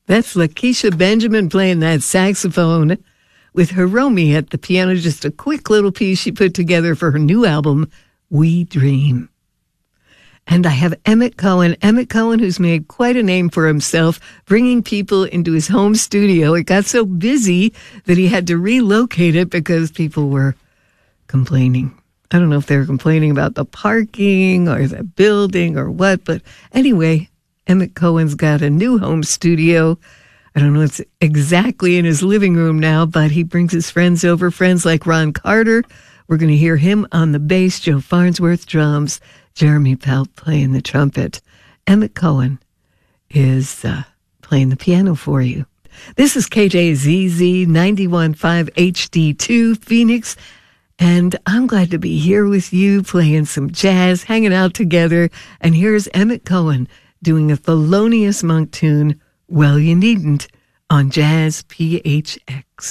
That's Lakeisha Benjamin playing that saxophone with Hiromi at the piano. Just a quick little piece she put together for her new album, We Dream. And I have Emmett Cohen, who's made quite a name for himself, bringing people into his home studio. It got so busy that he had to relocate it because people were complaining. I don't know if they were complaining about the parking or the building or what, but anyway, Emmett Cohen's got a new home studio. I don't know if it's exactly in his living room now, but he brings his friends over, friends like Ron Carter. We're going to hear him on the bass, Joe Farnsworth drums, Jeremy Pelt playing the trumpet. Emmett Cohen is playing the piano for you. This is KJZZ 91.5 HD2 Phoenix, and I'm glad to be here with you playing some jazz, hanging out together. And here's Emmett Cohen doing a Thelonious Monk tune, Well You Needn't, on Jazz PHX.